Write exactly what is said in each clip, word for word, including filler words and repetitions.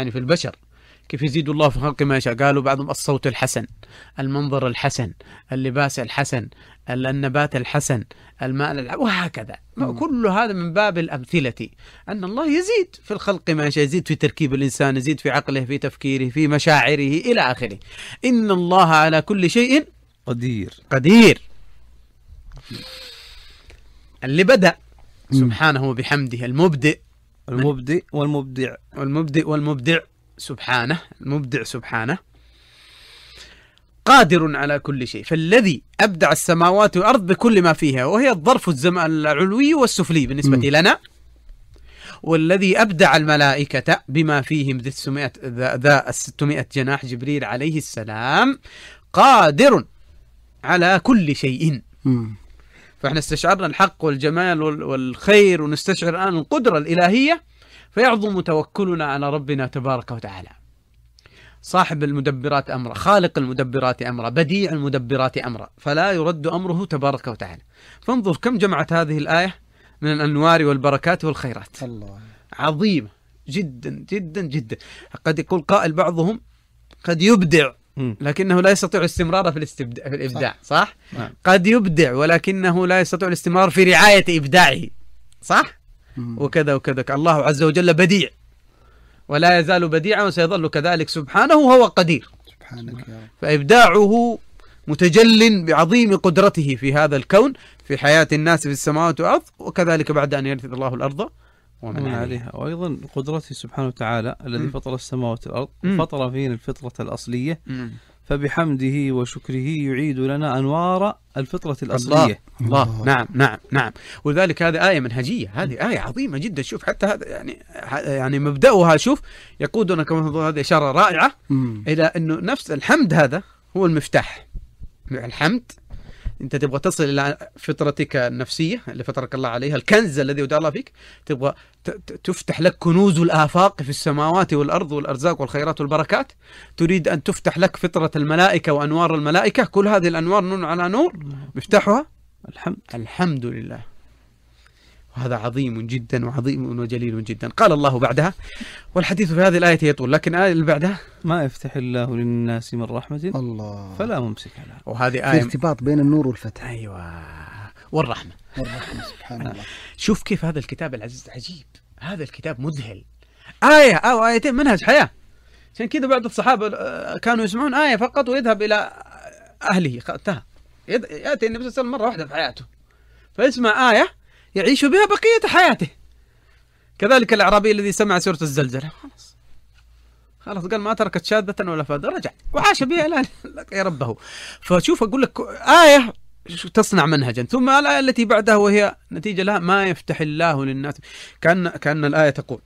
يعني في البشر كيف يزيد الله في خلق ما يشاء. قالوا بعضهم الصوت الحسن، المنظر الحسن، اللباس الحسن، النبات الحسن، الماء الحسن، وهكذا. كل هذا من باب الأمثلة أن الله يزيد في الخلق ما يشاء، يزيد في تركيب الإنسان، يزيد في عقله، في تفكيره، في مشاعره إلى آخره. إن الله على كل شيء قدير قدير. اللي بدأ سبحانه وبحمده، المبدئ المبدئ والمبدع والمبدئ والمبدع سبحانه، المبدع سبحانه قادر على كل شيء. فالذي أبدع السماوات والأرض بكل ما فيها، وهي الظرف الزمان العلوي والسفلي بالنسبة م. لنا، والذي أبدع الملائكة بما فيهم ذا الستمائة جناح جبريل عليه السلام، قادر على كل شيء. م. فإحنا استشعرنا الحق والجمال والخير، ونستشعر الآن القدرة الإلهية، فيعظم توكلنا على ربنا تبارك وتعالى، صاحب المدبرات أمره، خالق المدبرات أمره، بديع المدبرات أمره، فلا يرد أمره تبارك وتعالى. فانظر كم جمعت هذه الآية من الأنوار والبركات والخيرات. الله عظيمة جدا جدا جدا. قد يقول قائل بعضهم قد يبدع لكنه لا يستطيع الاستمرار في, الاستبداع في الإبداع، صح؟ صح؟ قد يبدع ولكنه لا يستطيع الاستمرار في رعاية إبداعه، صح؟ مم. وكذا وكذا. الله عز وجل بديع ولا يزال بديعا وسيظل كذلك سبحانه وهو قدير. سبحانك يا رب. فإبداعه متجل بعظيم قدرته في هذا الكون، في حياة الناس في السماوات والأرض، وكذلك بعد أن يرث الله الأرض ومن عليها. وأيضا قدرته سبحانه وتعالى الذي فطر السماوات والأرض وفطر فينا الفطرة الأصلية، م. فبحمده وشكره يعيد لنا أنوار الفطرة الأصلية. الله. الله. نعم نعم نعم. ولذلك هذه آية منهجية، هذه آية عظيمة جدا. شوف حتى هذا يعني يعني مبدأها، شوف يقودنا كما هذه إشارة رائعة م. إلى أنه نفس الحمد هذا هو المفتاح. الحمد أنت تبغى تصل إلى فطرتك النفسية اللي فطرك الله عليها، الكنز الذي ودع الله فيك، تبغى تفتح لك كنوز الآفاق في السماوات والأرض والأرزاق والخيرات والبركات، تريد أن تفتح لك فطرة الملائكة وأنوار الملائكة، كل هذه الأنوار نور على نور، مفتاحها الحمد. الحمد لله. وهذا عظيم جدا وعظيم وجليل جدا. قال الله بعدها، والحديث في هذه الآية يطول، لكن الآية اللي بعدها ما يفتح الله للناس من رحمة الله فلا ممسك لها. وهذه آية في ارتباط بين النور والفتح. أيوة، والرحمة والرحمة سبحان الله. شوف كيف هذا الكتاب العزيز عجيب، هذا الكتاب مذهل. آية أو آيتين منهج حياة. عشان كذا بعض الصحابة كانوا يسمعون آية فقط ويذهب إلى أهله، انتهى. يأتي النبي صلى الله عليه وسلم مرة واحدة في حياته فيسمع آية يعيش بها بقية حياته. كذلك الأعرابي الذي سمع سورة الزلزلة خلاص خلاص قال ما تركت شاذة ولا فاذة، رجع وعاش بها إلى لقي ربه. فشوف أقول لك آية تصنع منهجا، ثم الآية التي بعدها وهي نتيجة لها، ما يفتح الله للناس. كأن كأن الآية تقول،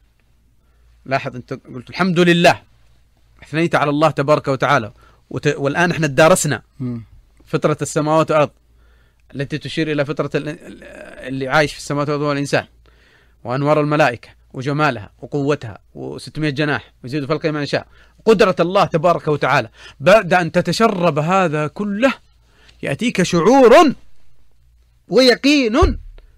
لاحظ أنت قلت الحمد لله، أثنيت على الله تبارك وتعالى، والآن احنا درسنا فطرة السماوات والأرض التي تشير إلى فطرة اللي عايش في السماوات والأرض والإنسان، وأنوار الملائكة وجمالها وقوتها وستمائة جناح ويزيد في الخلق ما يشاء، قدرة الله تبارك وتعالى. بعد أن تتشرب هذا كله يأتيك شعور ويقين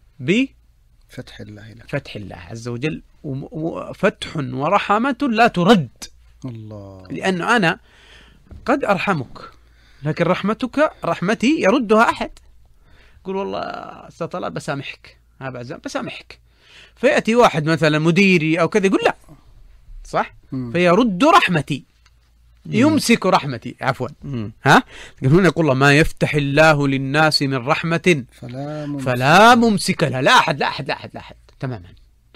بفتح الله لك. فتح الله عز وجل، وفتح ورحمة لا ترد. الله. لأن أنا قد أرحمك، لكن رحمتك رحمتي يردها أحد. يقول والله استطلع بسامحك، ها بعزام بسامحك، فيأتي واحد مثلا مديري أو كذا يقول لا، صح؟ مم. فيرد رحمتي، يمسك رحمتي، عفوا. مم. ها هنا يقول الله ما يفتح الله للناس من رحمة فلا ممسك, فلا ممسك لها. لا أحد لا أحد لا أحد لا أحد تماما.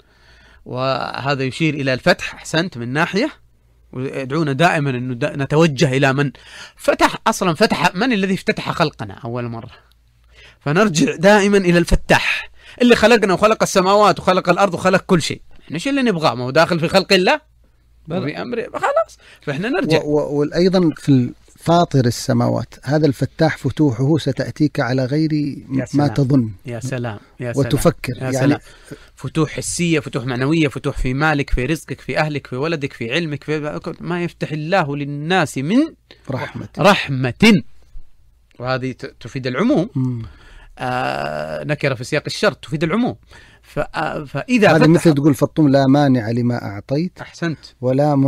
وهذا يشير إلى الفتح. أحسنت من ناحية، ويدعونا دائما أن نتوجه إلى من فتح أصلا. فتح من الذي افتتح خلقنا أول مرة، فنرجع دائما إلى الفتاح اللي خلقنا وخلق السماوات وخلق الأرض وخلق كل شيء. احنا شو اللي نبغاه؟ ما هو داخل في خلق الله بأمره، خلاص فإحنا نرجع. وأيضا في فاطر السماوات هذا الفتاح فتوحه ستأتيك على غير ما تظن. يا سلام يا سلام وتفكر يا يعني سلام. فتوح حسية، فتوح معنوية، فتوح في مالك، في رزقك، في أهلك، في ولدك، في علمك، في ما يفتح الله للناس من رحمة رحمة. وهذه تفيد العموم. م. آه نكرة في سياق الشرط تفيد العموم. فإذا هذا مثل تقول فالطم لا مانع لما أعطيت. أحسنت. ولا